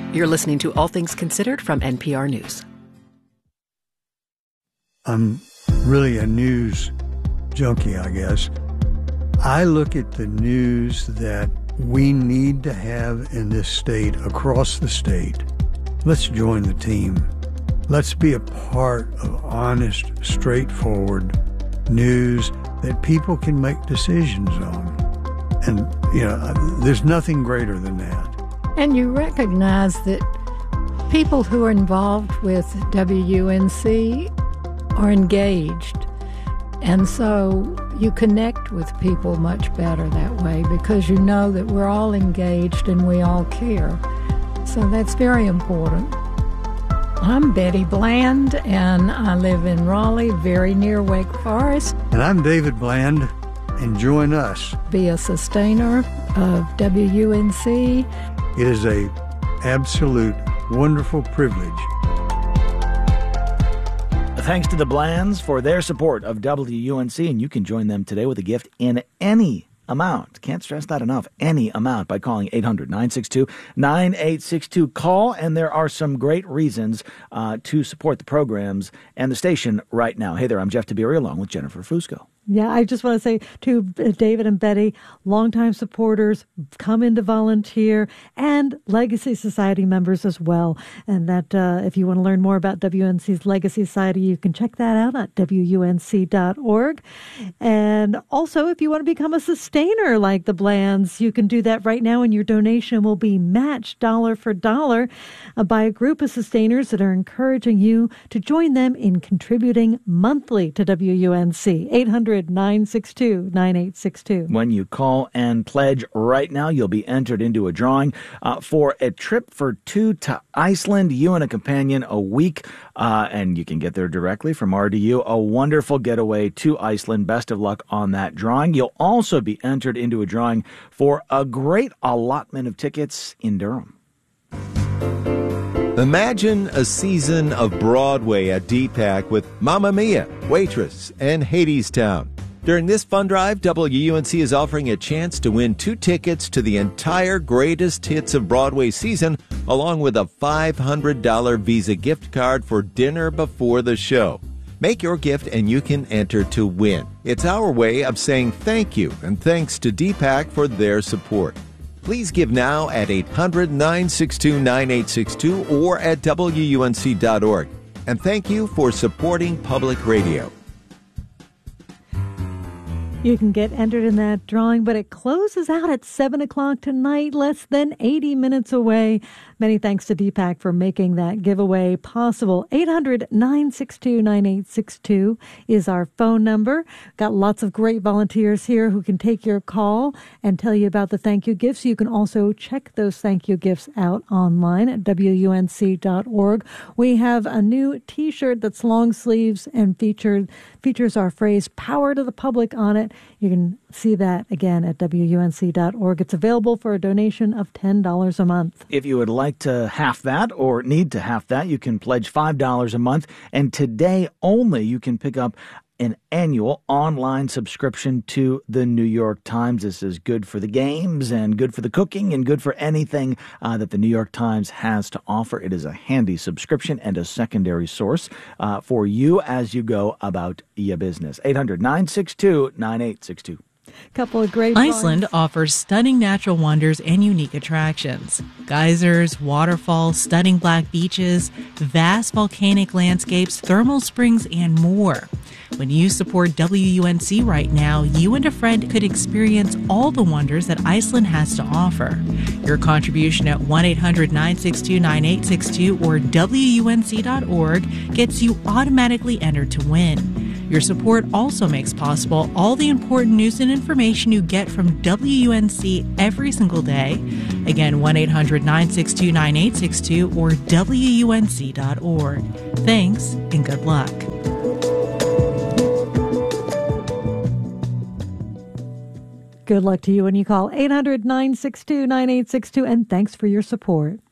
You're listening to All Things Considered from NPR News. I'm really a news junkie, I guess. I look at the news that we need to have in this state, across the state. Let's join the team. Let's be a part of honest, straightforward news that people can make decisions on. And, there's nothing greater than that. And you recognize that people who are involved with WUNC are engaged. And so you connect with people much better that way because you know that we're all engaged and we all care. So that's very important. I'm Betty Bland, and I live in Raleigh, very near Wake Forest. And I'm David Bland, and join us. Be a sustainer of WUNC. It is a absolute wonderful privilege. Thanks to the Blands for their support of WUNC, and you can join them today with a gift in any amount. Can't stress that enough. Any amount by calling 800-962-9862. Call, and there are some great reasons to support the programs and the station right now. Hey there, I'm Jeff Tiberii along with Jennifer Fusco. Yeah, I just want to say to David and Betty, longtime supporters, come in to volunteer, and Legacy Society members as well. And that if you want to learn more about WUNC's Legacy Society, you can check that out at WUNC.org. And also, if you want to become a sustainer like the Blands, you can do that right now, and your donation will be matched dollar for dollar by a group of sustainers that are encouraging you to join them in contributing monthly to WUNC. 800-962-9862. When you call and pledge right now, you'll be entered into a drawing for a trip for two to Iceland, you and a companion, a week, and you can get there directly from RDU. A wonderful getaway to Iceland. Best of luck on that drawing. You'll also be entered into a drawing for a great allotment of tickets in Durham. Imagine a season of Broadway at DPAC with Mamma Mia, Waitress, and Hadestown. During this fund drive, WUNC is offering a chance to win 2 tickets to the entire Greatest Hits of Broadway season, along with a $500 Visa gift card for dinner before the show. Make your gift and you can enter to win. It's our way of saying thank you, and thanks to DPAC for their support. Please give now at 800-962-9862 or at WUNC.org. And thank you for supporting public radio. You can get entered in that drawing, but it closes out at 7 o'clock tonight, less than 80 minutes away. Many thanks to DPAC for making that giveaway possible. 800-962-9862 is our phone number. Got lots of great volunteers here who can take your call and tell you about the thank you gifts. You can also check those thank you gifts out online at WUNC.org. We have a new T-shirt that's long sleeves and features our phrase, power to the public, on it. You can see that again at WUNC.org. It's available for a donation of $10 a month. If you would like to half that or need to half that, you can pledge $5 a month. And today only you can pick up an annual online subscription to the New York Times. This is good for the games and good for the cooking and good for anything that the New York Times has to offer. It is a handy subscription and a secondary source for you as you go about your business. 800-962-9862. Couple of great Iceland drawings. offers stunning natural wonders and unique attractions. Geysers, waterfalls, stunning black beaches, vast volcanic landscapes, thermal springs, and more. When you support WUNC right now, you and a friend could experience all the wonders that Iceland has to offer. Your contribution at 1-800-962-9862 or WUNC.org gets you automatically entered to win. Your support also makes possible all the important news and information you get from WUNC every single day. Again, 1-800-962-9862 or WUNC.org. Thanks and good luck. Good luck to you when you call 800-962-9862, and thanks for your support.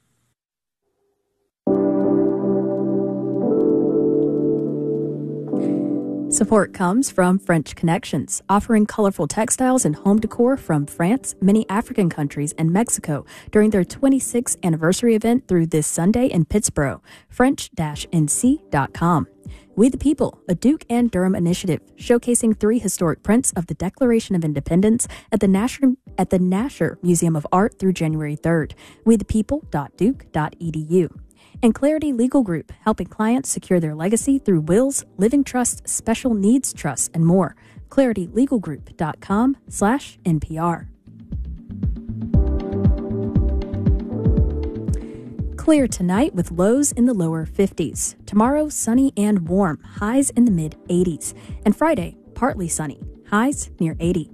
Support comes from French Connections, offering colorful textiles and home decor from France, many African countries, and Mexico during their 26th anniversary event through this Sunday in Pittsburgh. French-nc.com. We the People, a Duke and Durham initiative, showcasing 3 historic prints of the Declaration of Independence at the Nasher Museum of Art through January 3rd. wethepeople.duke.edu. And Clarity Legal Group, helping clients secure their legacy through wills, living trusts, special needs trusts, and more. claritylegalgroup.com/NPR. Clear tonight with lows in the lower 50s. Tomorrow, sunny and warm, highs in the mid-80s. And Friday, partly sunny, highs near 80.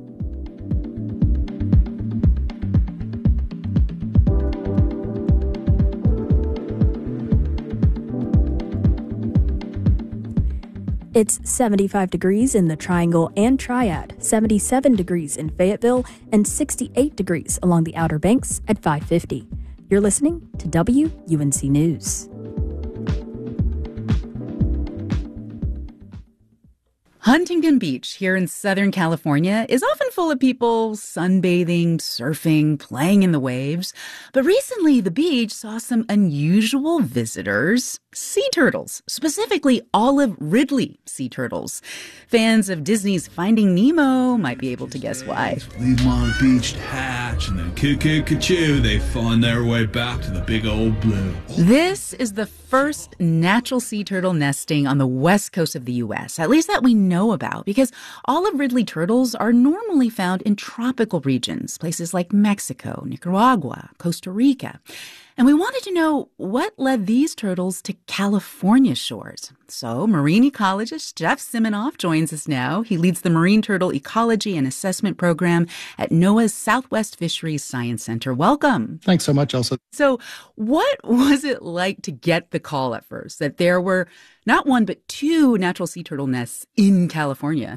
It's 75 degrees in the Triangle and Triad, 77 degrees in Fayetteville, and 68 degrees along the Outer Banks at 550. You're listening to WUNC News. Huntington Beach here in Southern California is often full of people sunbathing, surfing, playing in the waves. But recently, the beach saw some unusual visitors, sea turtles, specifically Olive Ridley sea turtles. Fans of Disney's Finding Nemo might be able to guess why. Leave them on the beach to hatch, and then coo-coo-ca-choo, they find their way back to the big old blue. This is the first natural sea turtle nesting on the west coast of the U.S., at least that we know about, because Olive Ridley turtles are normally found in tropical regions, places like Mexico, Nicaragua, Costa Rica. And we wanted to know what led these turtles to California shores. So marine ecologist Jeff Siminoff joins us now. He leads the Marine Turtle Ecology and Assessment Program at NOAA's Southwest Fisheries Science Center. Welcome. Thanks so much, Elsa. So what was it like to get the call at first that there were not one but 2 natural sea turtle nests in California?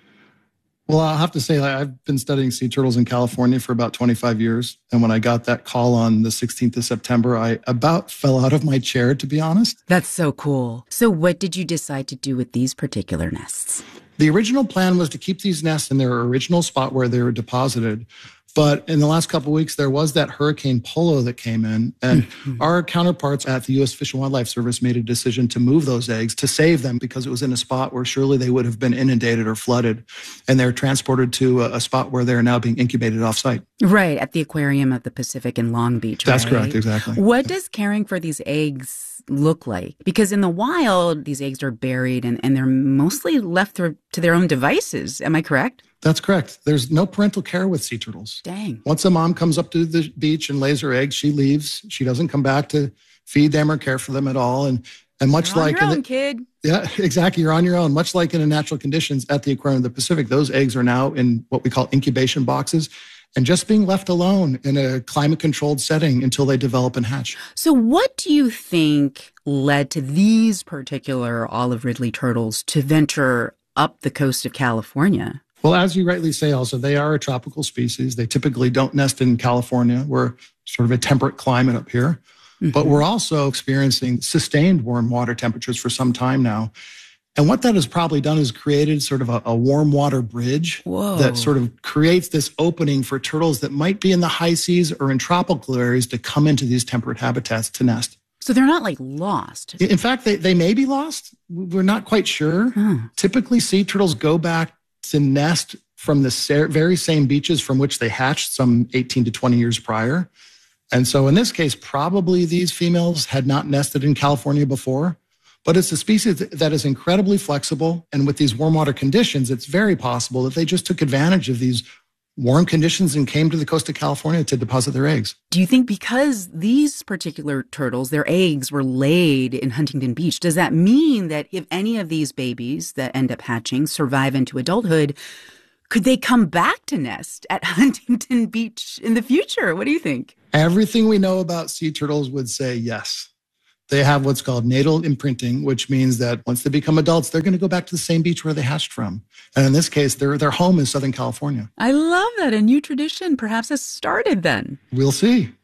Well, I'll have to say, I've been studying sea turtles in California for about 25 years. And when I got that call on the 16th of September, I about fell out of my chair, to be honest. That's so cool. So what did you decide to do with these particular nests? The original plan was to keep these nests in their original spot where they were deposited. But in the last couple of weeks, there was that Hurricane Polo that came in, and our counterparts at the U.S. Fish and Wildlife Service made a decision to move those eggs to save them because it was in a spot where surely they would have been inundated or flooded, and they're transported to a spot where they're now being incubated off-site. Right, at the aquarium of the Pacific in Long Beach, That's correct, exactly. What does caring for these eggs look like? Because in the wild, these eggs are buried and they're mostly left to their own devices. Am I correct? That's correct. There's no parental care with sea turtles. Dang. Once a mom comes up to the beach and lays her eggs, she leaves. She doesn't come back to feed them or care for them at all. And much You're like on your own, kid. Yeah, exactly. You're on your own. Much like in the natural conditions at the Aquarium of the Pacific, those eggs are now in what we call incubation boxes and just being left alone in a climate-controlled setting until they develop and hatch. So what do you think led to these particular Olive Ridley turtles to venture up the coast of California? Well, as you rightly say, also, they are a tropical species. They typically don't nest in California. We're sort of a temperate climate up here. But we're also experiencing sustained warm water temperatures for some time now. And what that has probably done is created sort of a warm water bridge that sort of creates this opening for turtles that might be in the high seas or in tropical areas to come into these temperate habitats to nest. So they're not like lost. In fact, they may be lost. We're not quite sure. Typically, sea turtles go back to nest from the very same beaches from which they hatched some 18 to 20 years prior. And so in this case, probably these females had not nested in California before, but it's a species that is incredibly flexible. And with these warm water conditions, it's very possible that they just took advantage of these warm conditions and came to the coast of California to deposit their eggs. Do you think because these particular turtles, their eggs were laid in Huntington Beach, does that mean that if any of these babies that end up hatching survive into adulthood, could they come back to nest at Huntington Beach in the future? What do you think? Everything we know about sea turtles would say yes. They have what's called natal imprinting, which means that once they become adults, they're going to go back to the same beach where they hatched from. And in this case, their home is Southern California. I love that. A new tradition perhaps has started then. We'll see.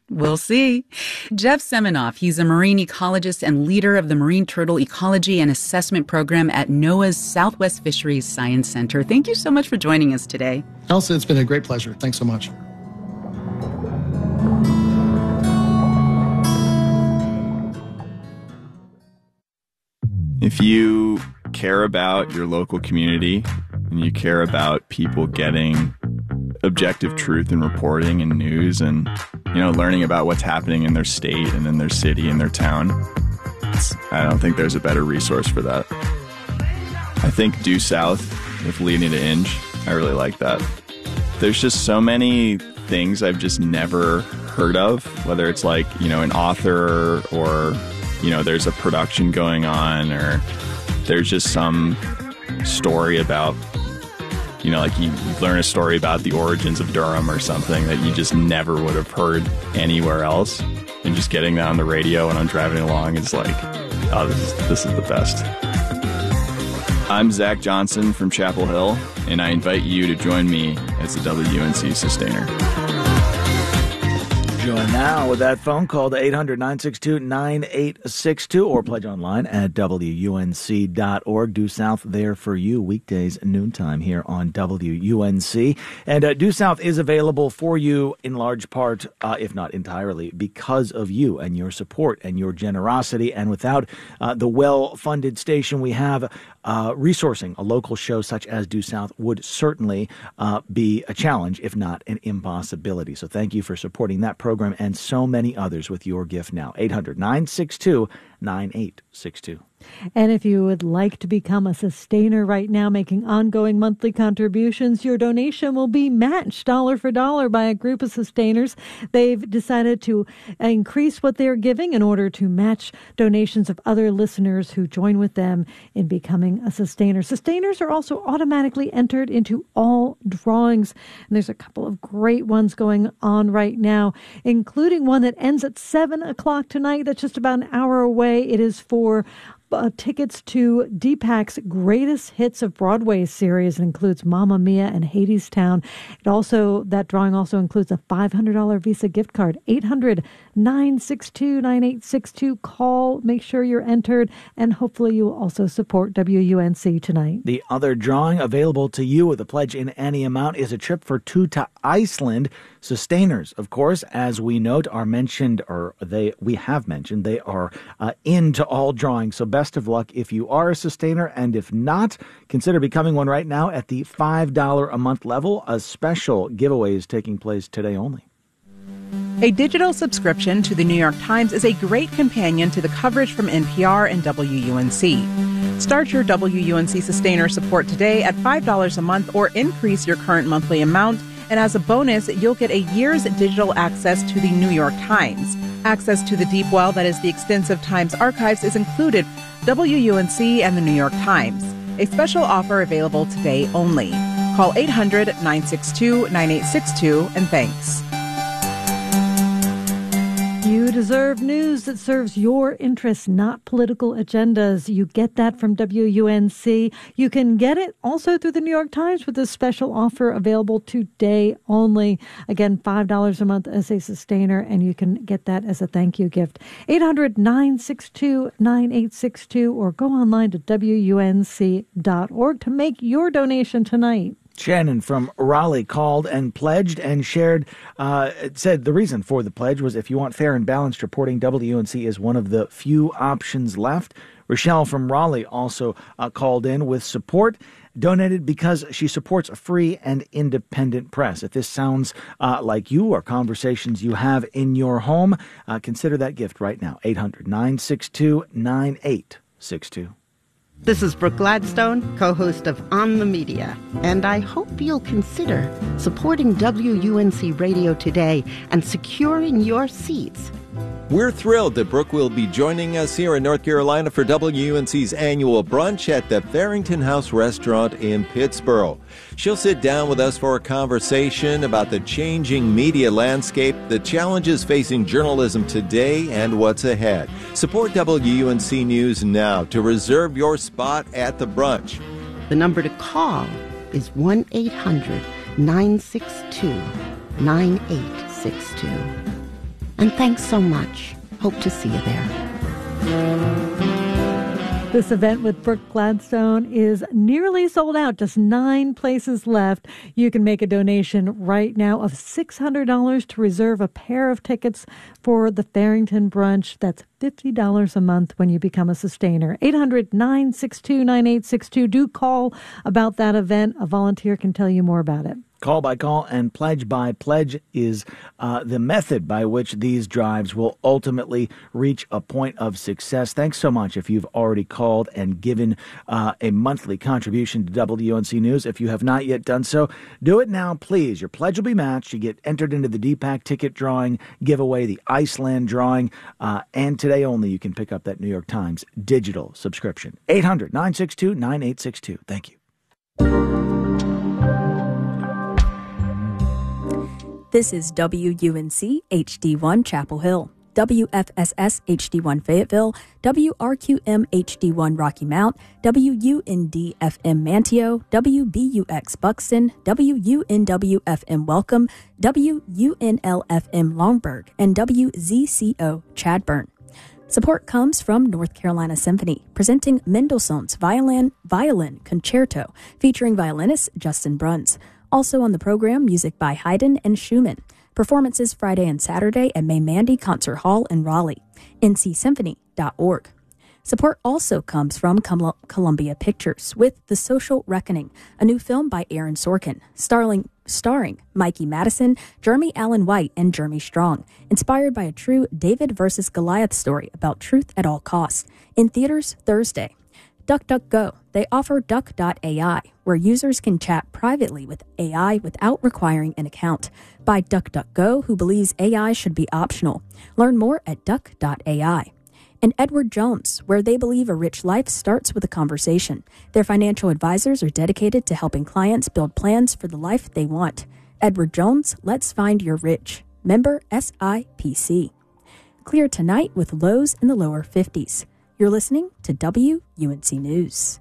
We'll see. Jeff Seminoff, he's a marine ecologist and leader of the Marine Turtle Ecology and Assessment Program at NOAA's Southwest Fisheries Science Center. Thank you so much for joining us today. Elsa, it's been a great pleasure. Thanks so much. If you care about your local community and you care about people getting objective truth and reporting and news and, learning about what's happening in their state and in their city and their town, I don't think there's a better resource for that. I think Due South with Leading to Inge, I really like that. There's just so many things I've just never heard of, whether it's like, an author or, there's a production going on, or there's just some story about, like you learn a story about the origins of Durham or something that you just never would have heard anywhere else. And just getting that on the radio when I'm driving along is like, oh, this is the best. I'm Zach Johnson from Chapel Hill, and I invite you to join me as a WUNC Sustainer. Join now with that phone call to 800-962-9862 or pledge online at WUNC.org. Due South there for you weekdays noontime here on WUNC. And Due South is available for you in large part, if not entirely, because of you and your support and your generosity. And without the well-funded station we have, resourcing a local show such as Due South would certainly be a challenge, if not an impossibility. So thank you for supporting that program and so many others with your gift now. 800-962-9862. And if you would like to become a sustainer right now, making ongoing monthly contributions, your donation will be matched dollar for dollar by a group of sustainers. They've decided to increase what they're giving in order to match donations of other listeners who join with them in becoming a sustainer. Sustainers are also automatically entered into all drawings. And there's a couple of great ones going on right now, including one that ends at 7 o'clock tonight. That's just about an hour away. It is for tickets to Deepak's Greatest Hits of Broadway series. It includes Mamma Mia and Hadestown. That drawing also includes a $500 Visa gift card. 800-962-9862. Call, make sure you're entered, and hopefully you will also support WUNC tonight. The other drawing available to you with a pledge in any amount is a trip for two to Iceland. Sustainers, of course, as we note, are mentioned, we have mentioned, they are into all drawings. So best of luck if you are a sustainer, and if not, consider becoming one right now at the $5 a month level. A special giveaway is taking place today only. A digital subscription to the New York Times is a great companion to the coverage from NPR and WUNC. Start your WUNC Sustainer support today at $5 a month or increase your current monthly amount. And as a bonus, you'll get a year's digital access to the New York Times. Access to the deep well that is the extensive Times archives is included, WUNC and the New York Times. A special offer available today only. Call 800-962-9862 and thanks. You deserve news that serves your interests, not political agendas. You get that from WUNC. You can get it also through the New York Times with this special offer available today only. Again, $5 a month as a sustainer, and you can get that as a thank you gift. 800-962-9862 or go online to WUNC.org to make your donation tonight. Shannon from Raleigh called and pledged and shared, said the reason for the pledge was if you want fair and balanced reporting, WUNC is one of the few options left. Rochelle from Raleigh also called in with support, donated because she supports a free and independent press. If this sounds like you or conversations you have in your home, consider that gift right now. 800-962-9862. This is Brooke Gladstone, co-host of On the Media, and I hope you'll consider supporting WUNC Radio today and securing your seats. We're thrilled that Brooke will be joining us here in North Carolina for WUNC's annual brunch at the Farrington House Restaurant in Pittsboro. She'll sit down with us for a conversation about the changing media landscape, the challenges facing journalism today, and what's ahead. Support WUNC News now to reserve your spot at the brunch. The number to call is 1-800-962-9862. And thanks so much. Hope to see you there. This event with Brooke Gladstone is nearly sold out, just 9 places left. You can make a donation right now of $600 to reserve a pair of tickets for the Farrington Brunch. That's $50 a month when you become a sustainer. 800-962-9862. Do call about that event. A volunteer can tell you more about it. Call by call and pledge by pledge is the method by which these drives will ultimately reach a point of success. Thanks so much if you've already called and given a monthly contribution to WUNC News. If you have not yet done so, do it now, please. Your pledge will be matched. You get entered into the DPAC ticket drawing, giveaway, the Iceland drawing, and today only you can pick up that New York Times digital subscription. 800-962-9862. Thank you. This is WUNC HD1 Chapel Hill, WFSS HD1 Fayetteville, WRQM HD1 Rocky Mount, WUND FM Manteo, WBUX Buxton, WUNW FM Welcome, WUNL FM Longburg, and WZCO Chadburn. Support comes from North Carolina Symphony, presenting Mendelssohn's Violin Concerto, featuring violinist Justin Bruns. Also on the program, music by Haydn and Schumann. Performances Friday and Saturday at May Mandy Concert Hall in Raleigh. ncsymphony.org. Support also comes from Columbia Pictures with The Social Reckoning, a new film by Aaron Sorkin, starring Mikey Madison, Jeremy Allen White, and Jeremy Strong, inspired by a true David versus Goliath story about truth at all costs. In theaters Thursday. DuckDuckGo. They offer Duck.ai, where users can chat privately with AI without requiring an account. By DuckDuckGo, who believes AI should be optional. Learn more at Duck.ai. And Edward Jones, where they believe a rich life starts with a conversation. Their financial advisors are dedicated to helping clients build plans for the life they want. Edward Jones, let's find your rich. Member SIPC. Clear tonight with lows in the lower 50s. You're listening to WUNC News.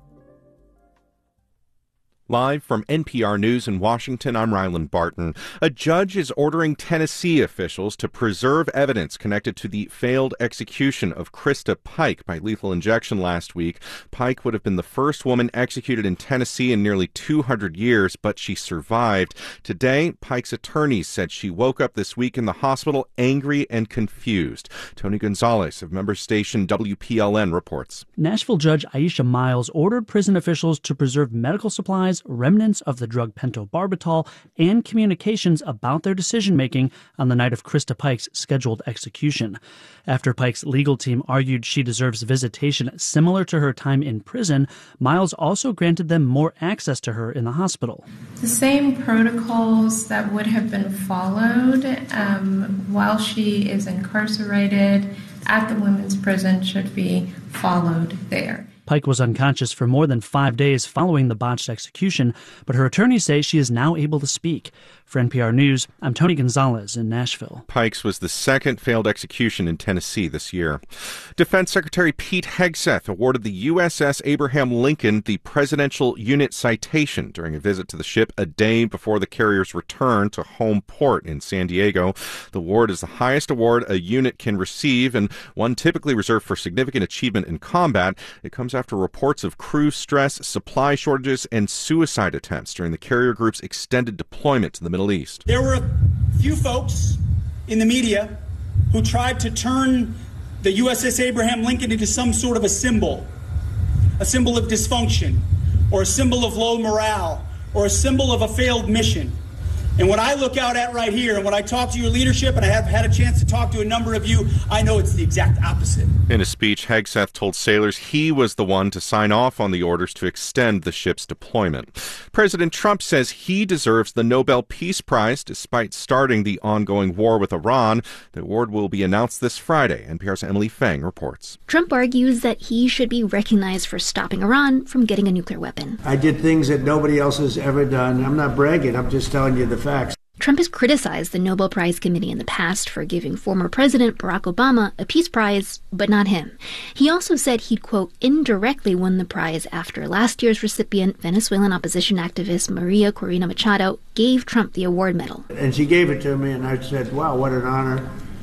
Live from NPR News in Washington, I'm Ryland Barton. A judge is ordering Tennessee officials to preserve evidence connected to the failed execution of Krista Pike by lethal injection last week. Pike would have been the first woman executed in Tennessee in nearly 200 years, but she survived. Today, Pike's attorneys said she woke up this week in the hospital angry and confused. Tony Gonzalez of member station WPLN reports. Nashville Judge Aisha Miles ordered prison officials to preserve medical supplies, remnants of the drug pentobarbital, and communications about their decision-making on the night of Krista Pike's scheduled execution. After Pike's legal team argued she deserves visitation similar to her time in prison, Miles also granted them more access to her in the hospital. The same protocols that would have been followed while she is incarcerated at the women's prison should be followed there. Pike was unconscious for more than 5 days following the botched execution, but her attorneys say she is now able to speak. For NPR News, I'm Tony Gonzalez in Nashville. Pike's was the second failed execution in Tennessee this year. Defense Secretary Pete Hegseth awarded the USS Abraham Lincoln the Presidential Unit Citation during a visit to the ship a day before the carrier's return to home port in San Diego. The award is the highest award a unit can receive and one typically reserved for significant achievement in combat. It comes after reports of crew stress, supply shortages, and suicide attempts during the carrier group's extended deployment to the Middle East. There were a few folks in the media who tried to turn the USS Abraham Lincoln into some sort of a symbol of dysfunction, or a symbol of low morale, or a symbol of a failed mission. And what I look out at right here, and when I talk to your leadership, and I have had a chance to talk to a number of you, I know it's the exact opposite. In a speech, Hegseth told sailors he was the one to sign off on the orders to extend the ship's deployment. President Trump says he deserves the Nobel Peace Prize despite starting the ongoing war with Iran. The award will be announced this Friday. NPR's Emily Fang reports. Trump argues that he should be recognized for stopping Iran from getting a nuclear weapon. I did things that nobody else has ever done. I'm not bragging. I'm just telling you the facts. Trump has criticized the Nobel Prize Committee in the past for giving former President Barack Obama a peace prize, but not him. He also said he'd, quote, indirectly won the prize after last year's recipient, Venezuelan opposition activist Maria Corina Machado, gave Trump the award medal. And she gave it to me, and I said, wow, what an honor.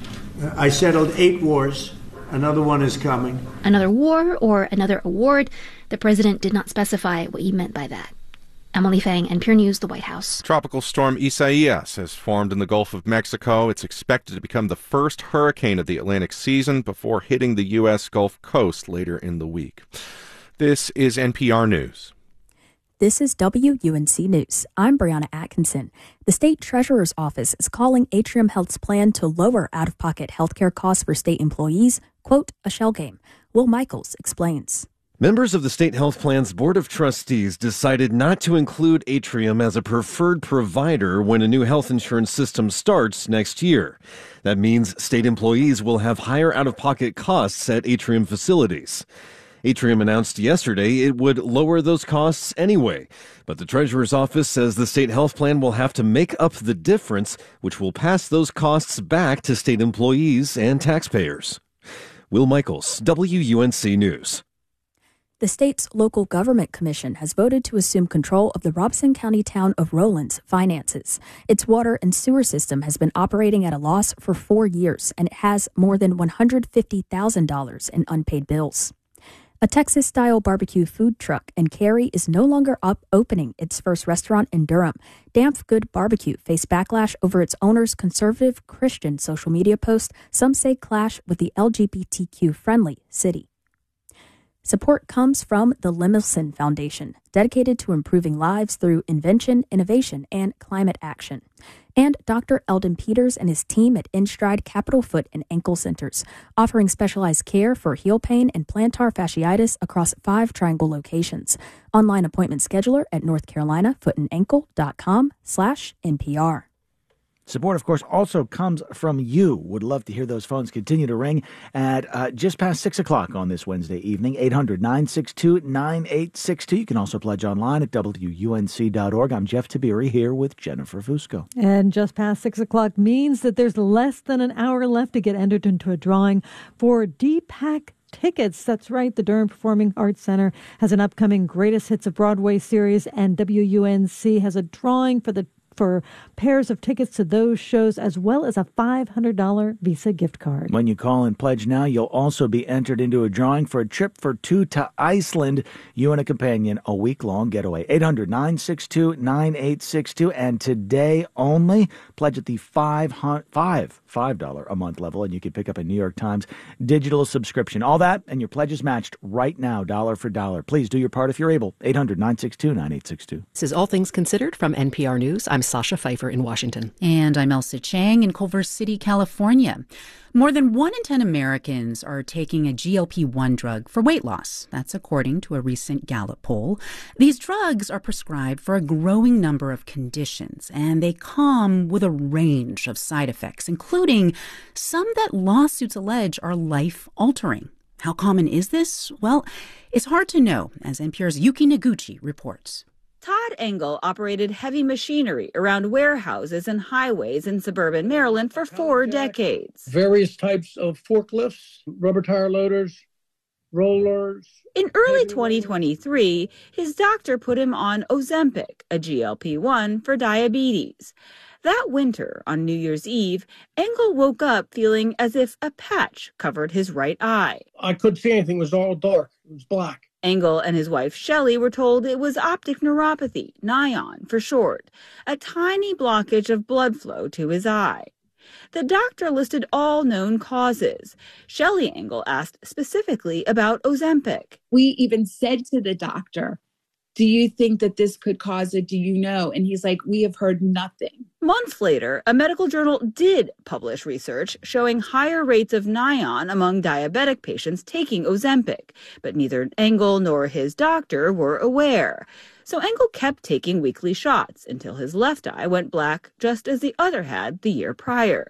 I settled 8 wars. Another one is coming. Another war or another award? The president did not specify what he meant by that. Emily Fang, NPR News, the White House. Tropical storm Isaias has formed in the Gulf of Mexico. It's expected to become the first hurricane of the Atlantic season before hitting the U.S. Gulf Coast later in the week. This is NPR News. This is WUNC News. I'm Brianna Atkinson. The state treasurer's office is calling Atrium Health's plan to lower out-of-pocket healthcare costs for state employees, quote, a shell game. Will Michaels explains. Members of the State Health Plan's Board of Trustees decided not to include Atrium as a preferred provider when a new health insurance system starts next year. That means state employees will have higher out-of-pocket costs at Atrium facilities. Atrium announced yesterday it would lower those costs anyway, but the Treasurer's office says the state health plan will have to make up the difference, which will pass those costs back to state employees and taxpayers. Will Michaels, WUNC News. The state's local government commission has voted to assume control of the Robeson County town of Roland's finances. Its water and sewer system has been operating at a loss for 4 years, and it has more than $150,000 in unpaid bills. A Texas-style barbecue food truck in Cary is no longer opening its first restaurant in Durham. Damp Good Barbecue faced backlash over its owner's conservative Christian social media post some say clash with the LGBTQ-friendly city. Support comes from the Lemelson Foundation, dedicated to improving lives through invention, innovation, and climate action. And Dr. Eldon Peters and his team at InStride Capital Foot and Ankle Centers, offering specialized care for heel pain and plantar fasciitis across 5 Triangle locations. Online appointment scheduler at northcarolinafootandAnkle.com/NPR. Support, of course, also comes from you. Would love to hear those phones continue to ring at just past 6 o'clock on this Wednesday evening, 800-962-9862. You can also pledge online at WUNC.org. I'm Jeff Tiberi here with Jennifer Fusco. And just past 6 o'clock means that there's less than an hour left to get entered into a drawing for DPAC tickets. That's right. The Durham Performing Arts Center has an upcoming Greatest Hits of Broadway series, and WUNC has a drawing for pairs of tickets to those shows, as well as a $500 Visa gift card. When you call and pledge now, you'll also be entered into a drawing for a trip for 2 to Iceland, you and a companion, a week-long getaway. 800-962-9862. And today only, pledge at the $5 a month level, and you can pick up a New York Times digital subscription. All that, and your pledge is matched right now, dollar for dollar. Please do your part if you're able. 800-962-9862. This is All Things Considered from NPR News. I'm Sasha Pfeiffer in Washington. And I'm Elsa Chang in Culver City, California. More than 1 in 10 Americans are taking a GLP-1 drug for weight loss. That's according to a recent Gallup poll. These drugs are prescribed for a growing number of conditions, and they come with a range of side effects, including some that lawsuits allege are life-altering. How common is this? Well, it's hard to know, as NPR's Yuki Noguchi reports. Todd Engel operated heavy machinery around warehouses and highways in suburban Maryland for 4 decades. Various types of forklifts, rubber tire loaders, rollers. In early 2023, his doctor put him on Ozempic, a GLP-1 for diabetes. That winter, on New Year's Eve, Engel woke up feeling as if a patch covered his right eye. I couldn't see anything. It was all dark. It was black. Engel and his wife Shelley were told it was optic neuropathy, NION for short, a tiny blockage of blood flow to his eye. The doctor listed all known causes. Shelley Engel asked specifically about Ozempic. We even said to the doctor, do you think that this could cause it? Do you know? And he's like, we have heard nothing. Months later, a medical journal did publish research showing higher rates of NION among diabetic patients taking Ozempic, but neither Engel nor his doctor were aware. So Engel kept taking weekly shots until his left eye went black, just as the other had the year prior.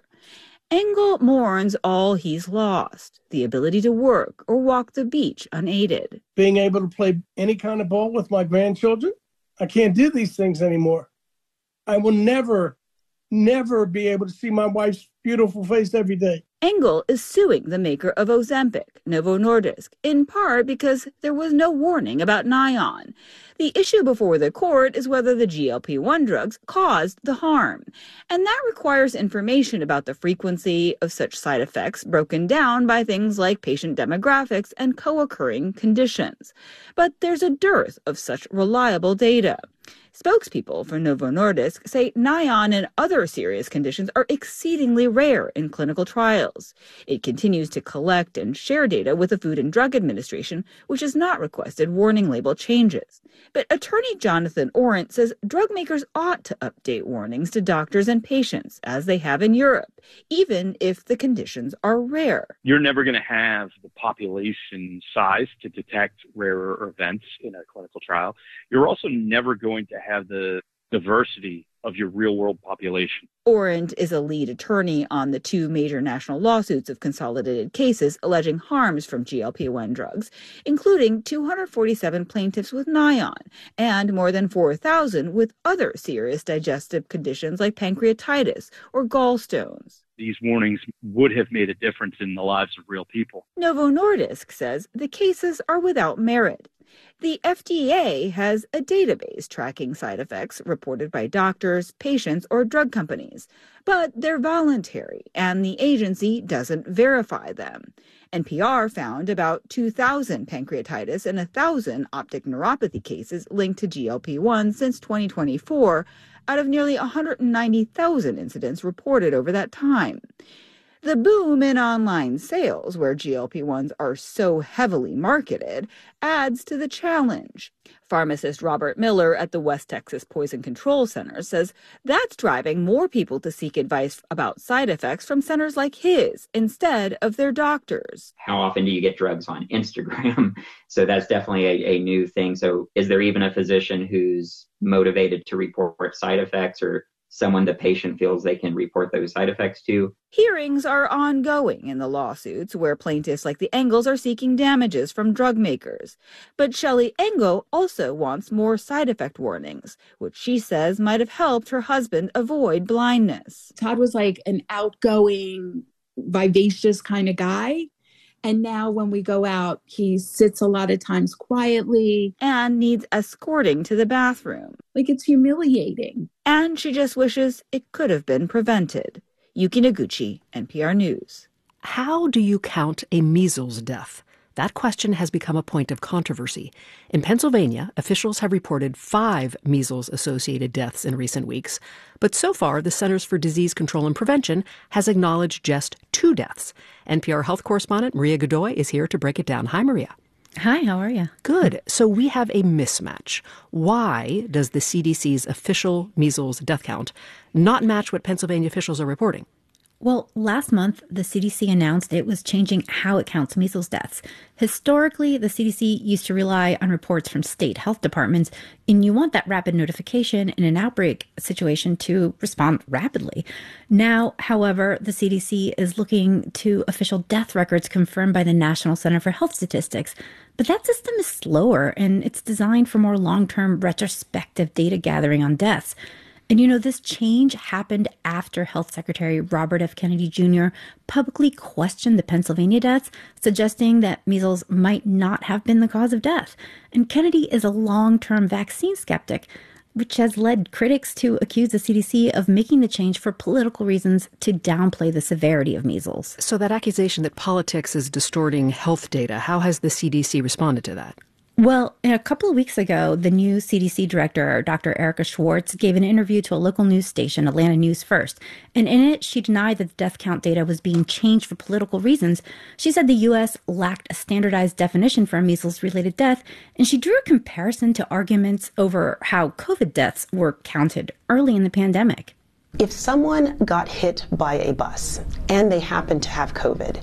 Engel mourns all he's lost, the ability to work or walk the beach unaided. Being able to play any kind of ball with my grandchildren, I can't do these things anymore. I will never be able to see my wife's beautiful face every day. Engel is suing the maker of Ozempic, Novo Nordisk, in part because there was no warning about Nion. The issue before the court is whether the GLP-1 drugs caused the harm, and that requires information about the frequency of such side effects broken down by things like patient demographics and co-occurring conditions. But there's a dearth of such reliable data. Spokespeople for Novo Nordisk say Nion and other serious conditions are exceedingly rare in clinical trials. It continues to collect and share data with the Food and Drug Administration, which has not requested warning label changes. But attorney Jonathan Orent says drug makers ought to update warnings to doctors and patients, as they have in Europe, even if the conditions are rare. You're never going to have the population size to detect rarer events in a clinical trial. You're also never going to have the diversity of your real-world population. Orent is a lead attorney on the two major national lawsuits of consolidated cases alleging harms from GLP-1 drugs, including 247 plaintiffs with Nion and more than 4,000 with other serious digestive conditions like pancreatitis or gallstones. These warnings would have made a difference in the lives of real people. Novo Nordisk says the cases are without merit. The FDA has a database tracking side effects reported by doctors, patients, or drug companies, but they're voluntary, and the agency doesn't verify them. NPR found about 2,000 pancreatitis and 1,000 optic neuropathy cases linked to GLP-1 since 2024, out of nearly 190,000 incidents reported over that time. The boom in online sales, where GLP-1s are so heavily marketed, adds to the challenge. Pharmacist Robert Miller at the West Texas Poison Control Center says that's driving more people to seek advice about side effects from centers like his instead of their doctors. How often do you get drugs on Instagram? So that's definitely a new thing. So is there even a physician who's motivated to report side effects, or someone the patient feels they can report those side effects to? Hearings are ongoing in the lawsuits where plaintiffs like the Engels are seeking damages from drug makers. But Shelley Engel also wants more side effect warnings, which she says might have helped her husband avoid blindness. Todd was like an outgoing, vivacious kind of guy. And now when we go out, he sits a lot of times quietly. And needs escorting to the bathroom. Like, it's humiliating. And she just wishes it could have been prevented. Yuki Noguchi, NPR News. How do you count a measles death? That question has become a point of controversy. In Pennsylvania, officials have reported 5 measles-associated deaths in recent weeks. But so far, the Centers for Disease Control and Prevention has acknowledged just 2 deaths. NPR health correspondent Maria Godoy is here to break it down. Hi, Maria. Hi, how are you? Good. So we have a mismatch. Why does the CDC's official measles death count not match what Pennsylvania officials are reporting? Well, last month, the CDC announced it was changing how it counts measles deaths. Historically, the CDC used to rely on reports from state health departments, and you want that rapid notification in an outbreak situation to respond rapidly. Now, however, the CDC is looking to official death records confirmed by the National Center for Health Statistics. But that system is slower, and it's designed for more long-term retrospective data gathering on deaths. And you know, this change happened after Health Secretary Robert F. Kennedy Jr. publicly questioned the Pennsylvania deaths, suggesting that measles might not have been the cause of death. And Kennedy is a long-term vaccine skeptic, which has led critics to accuse the CDC of making the change for political reasons to downplay the severity of measles. So that accusation that politics is distorting health data, how has the CDC responded to that? Well, a couple of weeks ago, the new CDC director, Dr. Erica Schwartz, gave an interview to a local news station, Atlanta News First. And in it, she denied that the death count data was being changed for political reasons. She said the U.S. lacked a standardized definition for a measles-related death, and she drew a comparison to arguments over how COVID deaths were counted early in the pandemic. If someone got hit by a bus and they happened to have COVID,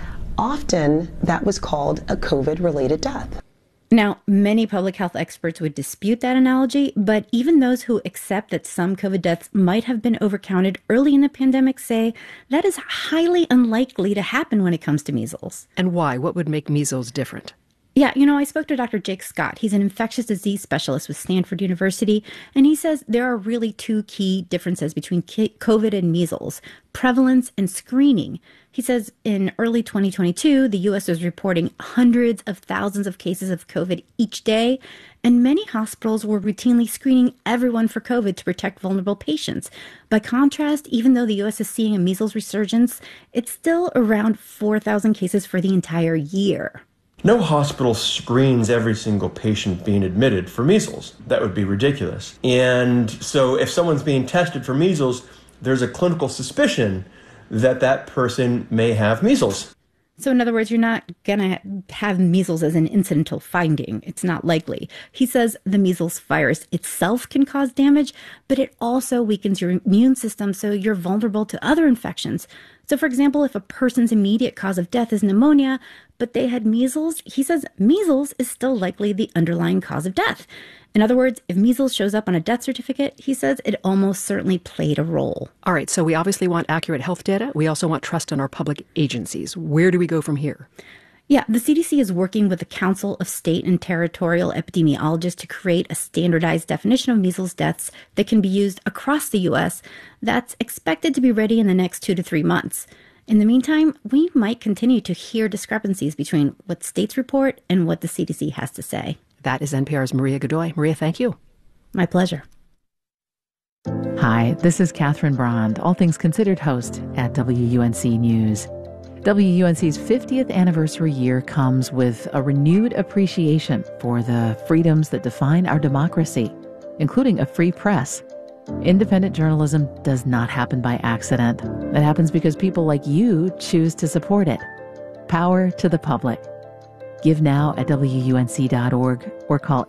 often that was called a COVID-related death. Now, many public health experts would dispute that analogy, but even those who accept that some COVID deaths might have been overcounted early in the pandemic say that is highly unlikely to happen when it comes to measles. And why? What would make measles different? Yeah, I spoke to Dr. Jake Scott. He's an infectious disease specialist with Stanford University, and he says there are really two key differences between COVID and measles: prevalence and screening. He says in early 2022, the U.S. was reporting hundreds of thousands of cases of COVID each day, and many hospitals were routinely screening everyone for COVID to protect vulnerable patients. By contrast, even though the U.S. is seeing a measles resurgence, it's still around 4,000 cases for the entire year. No hospital screens every single patient being admitted for measles. That would be ridiculous. And so if someone's being tested for measles, there's a clinical suspicion that that person may have measles. So in other words, you're not going to have measles as an incidental finding. It's not likely. He says the measles virus itself can cause damage, but it also weakens your immune system, so you're vulnerable to other infections. So for example, if a person's immediate cause of death is pneumonia, but they had measles, he says measles is still likely the underlying cause of death. In other words, if measles shows up on a death certificate, he says it almost certainly played a role. All right, so we obviously want accurate health data. We also want trust in our public agencies. Where do we go from here? Yeah, the CDC is working with the Council of State and Territorial Epidemiologists to create a standardized definition of measles deaths that can be used across the U.S. that's expected to be ready in the next 2 to 3 months. In the meantime, we might continue to hear discrepancies between what states report and what the CDC has to say. That is NPR's Maria Godoy. Maria, thank you. My pleasure. Hi, this is Catherine Brand, All Things Considered host at WUNC News. WUNC's 50th anniversary year comes with a renewed appreciation for the freedoms that define our democracy, including a free press. Independent journalism does not happen by accident. It happens because people like you choose to support it. Power to the public. Give now at WUNC.org or call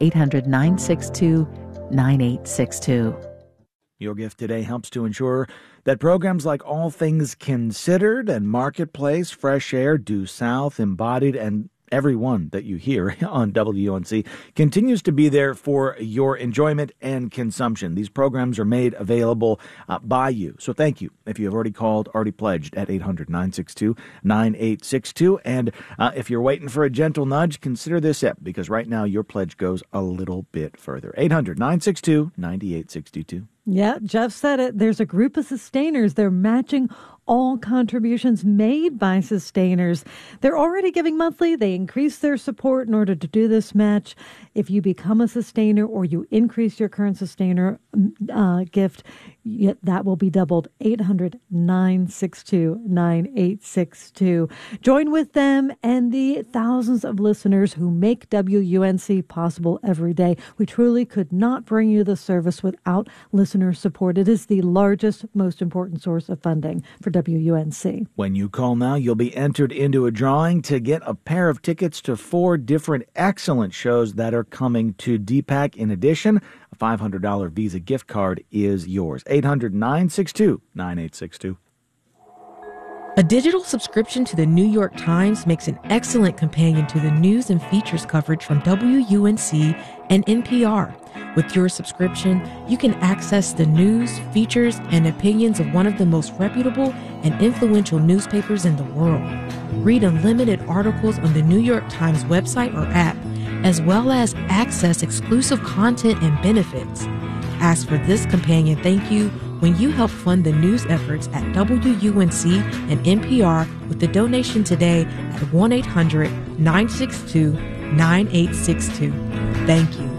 800-962-9862. Your gift today helps to ensure that programs like All Things Considered and Marketplace, Fresh Air, Due South, Embodied, and everyone that you hear on WUNC continues to be there for your enjoyment and consumption. These programs are made available by you. So thank you. If you have already called, already pledged at 800-962-9862. And if you're waiting for a gentle nudge, consider this app, because right now your pledge goes a little bit further. 800-962-9862. Yeah, Jeff said it. There's a group of sustainers. They're matching all contributions made by sustainers. They're already giving monthly. They increase their support in order to do this match. If you become a sustainer or you increase your current sustainer gift, that will be doubled. 800-962-9862. Join with them and the thousands of listeners who make WUNC possible every day. We truly could not bring you the service without listener support. It is the largest, most important source of funding for WUNC. When you call now, you'll be entered into a drawing to get a pair of tickets to 4 different excellent shows that are coming to DPAC. In addition, a $500 Visa gift card is yours. 800-962-9862. A digital subscription to the New York Times makes an excellent companion to the news and features coverage from WUNC and NPR. With your subscription, you can access the news, features, and opinions of one of the most reputable and influential newspapers in the world. Read unlimited articles on the New York Times website or app, as well as access exclusive content and benefits. Ask for this companion thank you when you help fund the news efforts at WUNC and NPR with a donation today at 1-800-962-9862. Thank you.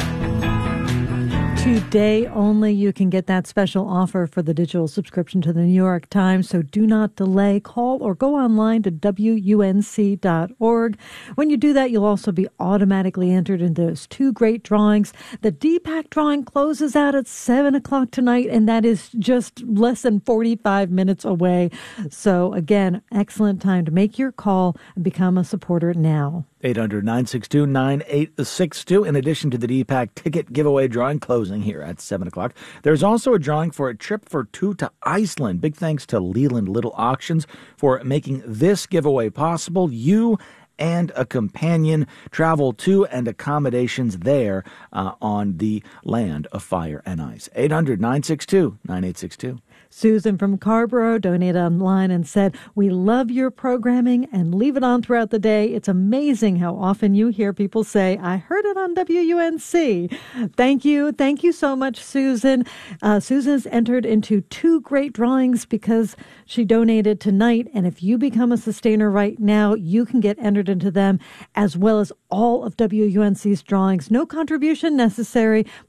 Today only, you can get that special offer for the digital subscription to the New York Times, so do not delay. Call or go online to WUNC.org. When you do that, you'll also be automatically entered into those 2 great drawings. The DPAC drawing closes out at 7 o'clock tonight, and that is just less than 45 minutes away. So again, excellent time to make your call and become a supporter now. 800-962-9862. In addition to the DPAC ticket giveaway drawing closing here at 7 o'clock, there's also a drawing for a trip for 2 to Iceland. Big thanks to Leland Little Auctions for making this giveaway possible. You and a companion travel to and accommodations there on the land of fire and ice. 800-962-9862. Susan from Carrboro donated online and said, "We love your programming and leave it on throughout the day. It's amazing how often you hear people say, 'I heard it on WUNC.'" Thank you. Thank you so much, Susan. Susan's entered into 2 great drawings because she donated tonight. And if you become a sustainer right now, you can get entered into them, as well as all of WUNC's drawings. No contribution necessary,